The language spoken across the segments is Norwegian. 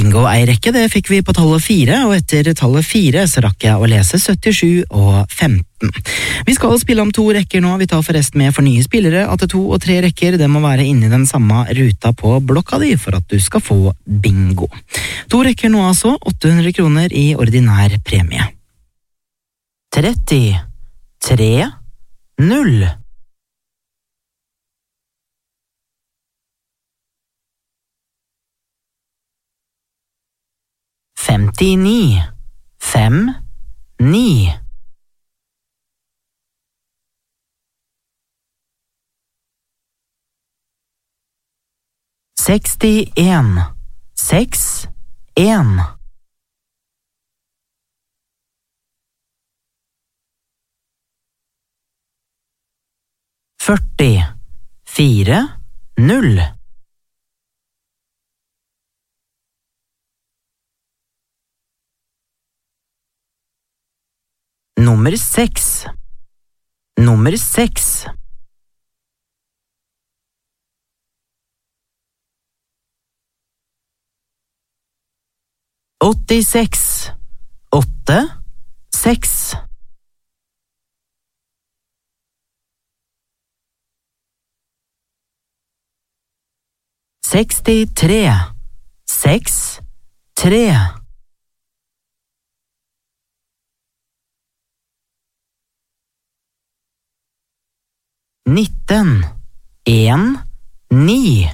Bingo ei rekke, det fikk vi på tallet 4, og etter tallet 4 så rakk jeg å lese 77 og 15. Vi skal spille om 2 rekker nå, vi tar forresten med for nye spillere at 2 og 3 rekker, det må være inni den samme ruta på blokka di for at du skal få bingo. 2 rekker nå altså, 800 kroner i ordinær premie. 30, 3, 0. 59, 5, 9. 61, 6, 1. 40, 4, 0. 6, nummer 6. 86, 8, 6. 63, 6, 3. 19, 1, 9.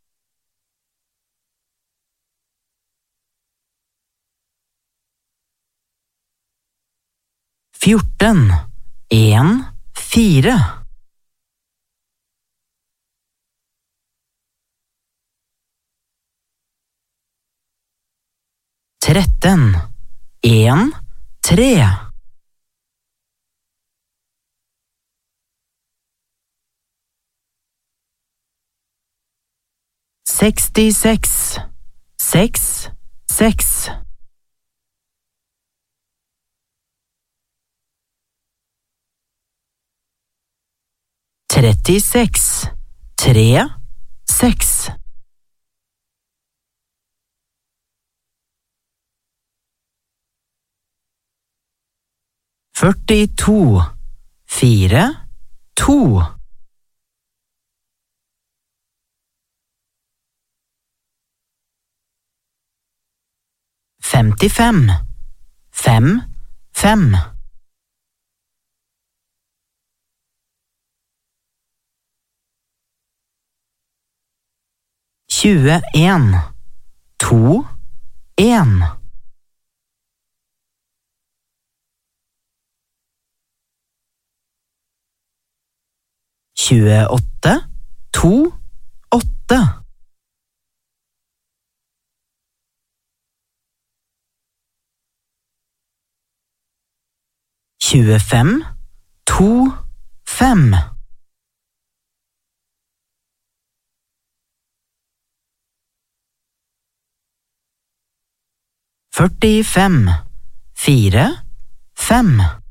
14, 1, 4. 13, 1, 3. 66, 6, 6. 36, 3, 6. 42, 4, 2. 55, 5, 5. 21, 2, 1. 28, 2, 8. 25, 2, 5. 45, 4, 5.